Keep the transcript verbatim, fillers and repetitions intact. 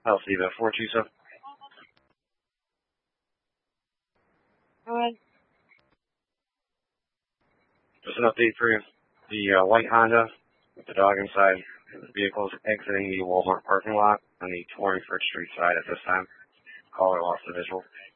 I'll see the four two seven. Alright. Just an update for you. The uh, white Honda with the dog inside. The vehicle is exiting the Walmart parking lot on the twenty-first Street side at this time. Caller lost the visual.